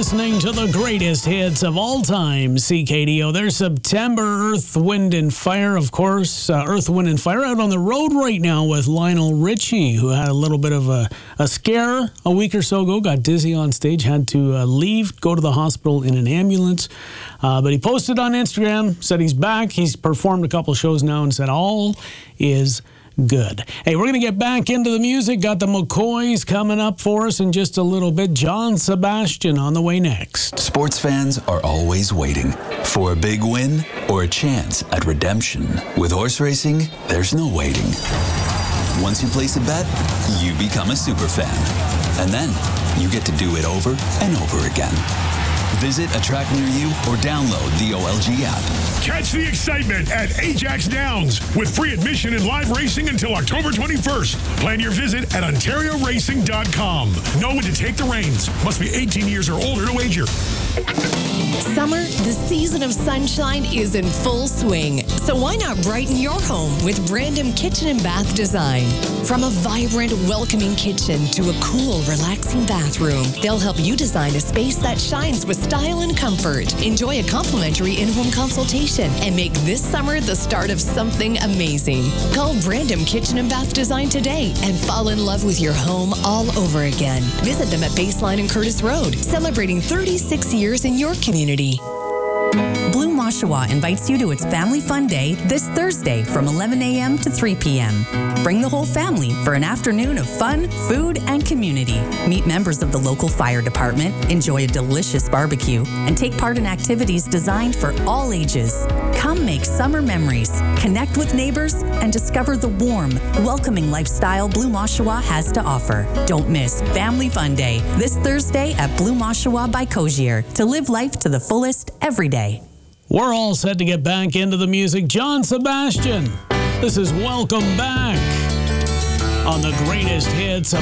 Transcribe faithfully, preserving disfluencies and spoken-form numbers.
listening to the greatest hits of all time, C K D O. There's September, Earth, Wind, and Fire, of course. Uh, Earth, Wind, and Fire out on the road right now with Lionel Richie, who had a little bit of a, a scare a week or so ago, got dizzy on stage, had to uh, leave, go to the hospital in an ambulance. Uh, but he posted on Instagram, said he's back. He's performed a couple shows now and said all is good. Hey, we're going to get back into the music. Got the McCoys coming up for us in just a little bit. John Sebastian on the way next. Sports fans are always waiting for a big win or a chance at redemption. With horse racing, there's no waiting. Once you place a bet, you become a super fan. And then you get to do it over and over again. Visit a track near you or download the O L G app. Catch the excitement at Ajax Downs with free admission and live racing until October twenty-first. Plan your visit at ontario racing dot com. Know when to take the reins. Must be eighteen years or older to wager. Summer, the season of sunshine, is in full swing. So why not brighten your home with Brandon Kitchen and Bath Design? From a vibrant, welcoming kitchen to a cool, relaxing bathroom, they'll help you design a space that shines with style and comfort. Enjoy a complimentary in-home consultation and make this summer the start of something amazing. Call Brandon Kitchen and Bath Design today and fall in love with your home all over again. Visit them at Baseline and Curtis Road, celebrating thirty-six years in your community. Bloom Oshawa invites you to its Family Fun Day this Thursday from eleven a.m. to three p.m. Bring the whole family for an afternoon of fun, food, and community. Meet members of the local fire department, enjoy a delicious barbecue, and take part in activities designed for all ages. Come make summer memories, connect with neighbors, and discover the warm, welcoming lifestyle Bloom Oshawa has to offer. Don't miss Family Fun Day this Thursday at Bloom Oshawa by Cogier to live life to the fullest every day. We're all set to get back into the music. John Sebastian, this is Welcome Back on the greatest hits of